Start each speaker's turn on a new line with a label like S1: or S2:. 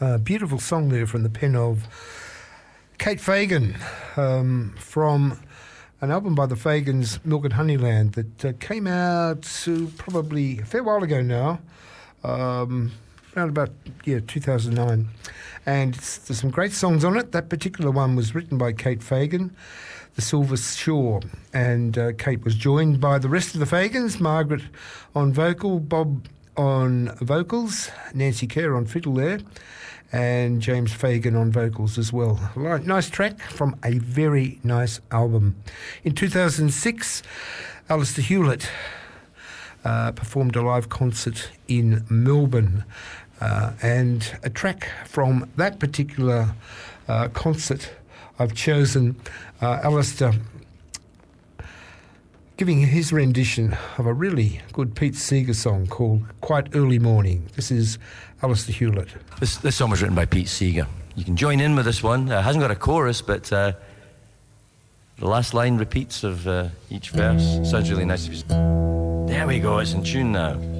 S1: Beautiful song there from the pen of Kate Fagan, from an album by the Fagans, Milk and Honeyland, that came out probably a fair while ago now, around about 2009. And there's some great songs on it. That particular one was written by Kate Fagan, The Silver Shore, and Kate was joined by the rest of the Fagans, Margaret on vocal, Bob on vocals, Nancy Kerr on fiddle there, and James Fagan on vocals as well. Nice track from a very nice album. In 2006, Alistair Hewlett performed a live concert in Melbourne, and a track from that particular concert I've chosen Alistair giving his rendition of a really good Pete Seeger song called Quite Early Morning. This is Alistair Hewlett.
S2: This song was written by Pete Seeger. You can join in with this one. It hasn't got a chorus, but the last line repeats of each verse. Sounds really nice. There we go, it's in tune now.